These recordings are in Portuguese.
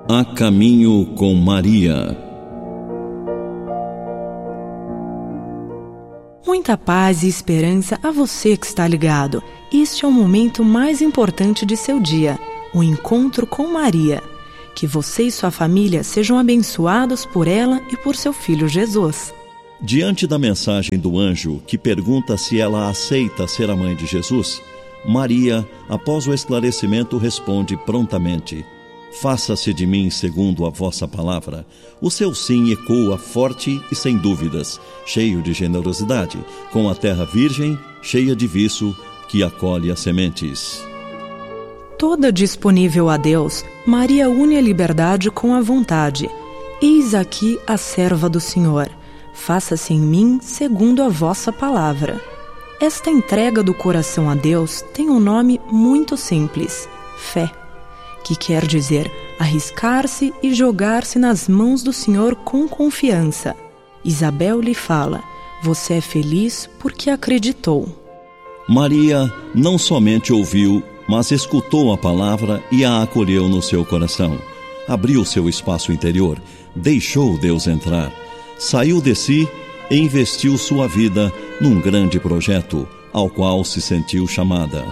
A Caminho com Maria. Muita paz e esperança a você que está ligado. Este é o momento mais importante de seu dia, o encontro com Maria. Que você e sua família sejam abençoados por ela e por seu filho Jesus. Diante da mensagem do anjo que pergunta se ela aceita ser a mãe de Jesus, Maria, após o esclarecimento, responde prontamente: faça-se de mim segundo a vossa palavra. O seu sim ecoa forte e sem dúvidas, cheio de generosidade, com a terra virgem, cheia de viço, que acolhe as sementes. Toda disponível a Deus, Maria une a liberdade com a vontade. Eis aqui a serva do Senhor. Faça-se em mim segundo a vossa palavra. Esta entrega do coração a Deus tem um nome muito simples: fé, que quer dizer arriscar-se e jogar-se nas mãos do Senhor com confiança. Isabel lhe fala: você é feliz porque acreditou. Maria não somente ouviu, mas escutou a palavra e a acolheu no seu coração. Abriu seu espaço interior, deixou Deus entrar, saiu de si e investiu sua vida num grande projeto, ao qual se sentiu chamada.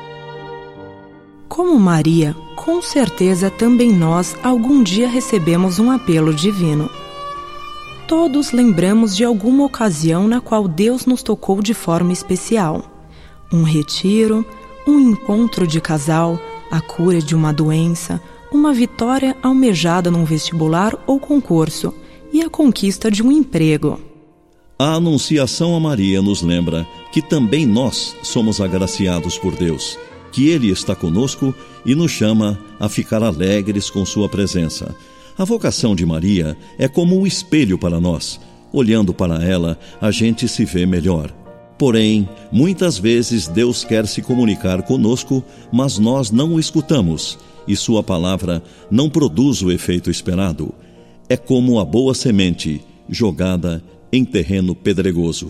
Como Maria, com certeza também nós algum dia recebemos um apelo divino. Todos lembramos de alguma ocasião na qual Deus nos tocou de forma especial. Um retiro, um encontro de casal, a cura de uma doença, uma vitória almejada num vestibular ou concurso e a conquista de um emprego. A anunciação a Maria nos lembra que também nós somos agraciados por Deus, que Ele está conosco e nos chama a ficar alegres com sua presença. A vocação de Maria é como um espelho para nós. Olhando para ela, a gente se vê melhor. Porém, muitas vezes Deus quer se comunicar conosco, mas nós não o escutamos, e sua palavra não produz o efeito esperado. É como a boa semente jogada em terreno pedregoso.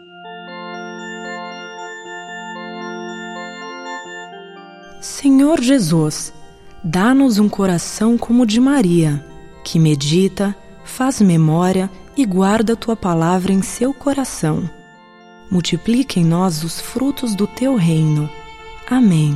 Senhor Jesus, dá-nos um coração como o de Maria, que medita, faz memória e guarda tua palavra em seu coração. Multiplica em nós os frutos do teu reino. Amém.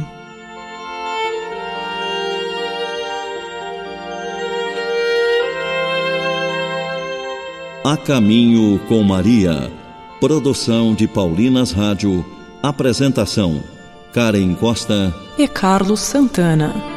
A Caminho com Maria. Produção de Paulinas Rádio. Apresentação: Karen Costa e Carlos Santana.